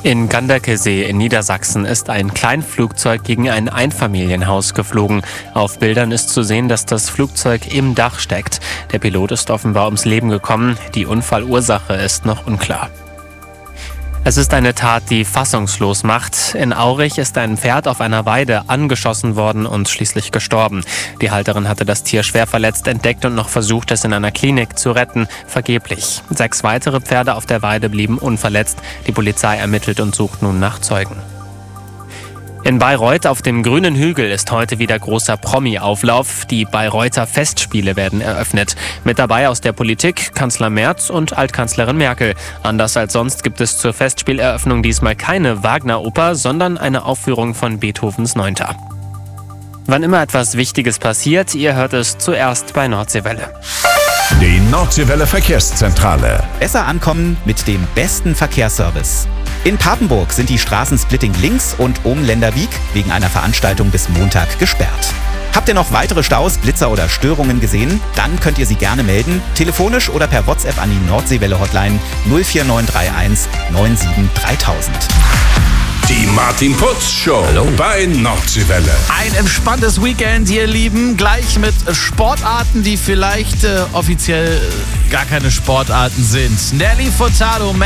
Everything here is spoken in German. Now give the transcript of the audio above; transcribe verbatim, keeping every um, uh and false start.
In Ganderkesee in Niedersachsen ist ein Kleinflugzeug gegen ein Einfamilienhaus geflogen. Auf Bildern ist zu sehen, dass das Flugzeug im Dach steckt. Der Pilot ist offenbar ums Leben gekommen. Die Unfallursache ist noch unklar. Es ist eine Tat, die fassungslos macht. In Aurich ist ein Pferd auf einer Weide angeschossen worden und schließlich gestorben. Die Halterin hatte das Tier schwer verletzt entdeckt und noch versucht, es in einer Klinik zu retten. Vergeblich. Sechs weitere Pferde auf der Weide blieben unverletzt. Die Polizei ermittelt und sucht nun nach Zeugen. In Bayreuth auf dem grünen Hügel ist heute wieder großer Promi-Auflauf. Die Bayreuther Festspiele werden eröffnet. Mit dabei aus der Politik Kanzler Merz und Altkanzlerin Merkel. Anders als sonst gibt es zur Festspieleröffnung diesmal keine Wagner-Oper, sondern eine Aufführung von Beethovens Neunter. Wann immer etwas Wichtiges passiert, ihr hört es zuerst bei Nordseewelle. Die Nordseewelle Verkehrszentrale. Besser ankommen mit dem besten Verkehrsservice. In Papenburg sind die Straßen Splitting links und um Lenderwiek wegen einer Veranstaltung bis Montag gesperrt. Habt ihr noch weitere Staus, Blitzer oder Störungen gesehen? Dann könnt ihr sie gerne melden, telefonisch oder per WhatsApp an die Nordseewelle-Hotline null vier neun drei eins neun sieben dreitausend. Die Martin Putz Show. Hallo. Bei Nordseewelle. Ein entspanntes Weekend, ihr Lieben. Gleich mit Sportarten, die vielleicht äh, offiziell äh, gar keine Sportarten sind. Nelly Furtado,